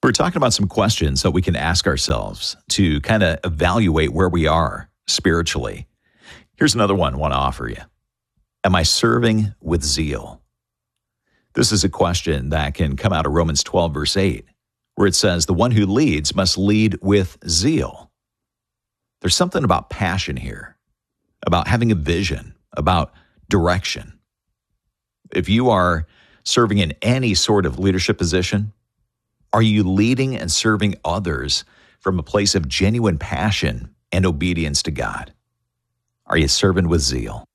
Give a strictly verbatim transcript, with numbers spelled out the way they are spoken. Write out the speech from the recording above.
We're talking about some questions that we can ask ourselves to kind of evaluate where we are spiritually. Here's another one I want to offer you. Am I serving with zeal? This is a question that can come out of Romans twelve, verse eight, where it says, the one who leads must lead with zeal. There's something about passion here, about having a vision, about direction. If you are serving in any sort of leadership position, are you leading and serving others from a place of genuine passion and obedience to God? Are you serving with zeal?